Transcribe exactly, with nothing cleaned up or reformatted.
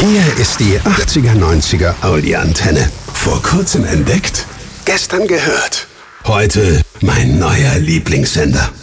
Hier ist die achtziger neunziger Audi-Antenne. Vor kurzem entdeckt, gestern gehört. Heute mein neuer Lieblingssender.